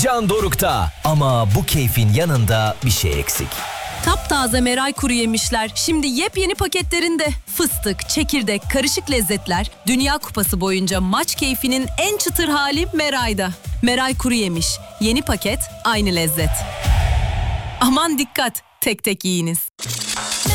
Heyecan dorukta ama bu keyfin yanında bir şey eksik. Taptaze Meray kuru yemişler şimdi yepyeni paketlerinde. Fıstık, çekirdek, karışık lezzetler. Dünya Kupası boyunca maç keyfinin en çıtır hali Meray'da. Meray kuru yemiş. Yeni paket, aynı lezzet. Aman dikkat, tek tek yiyiniz.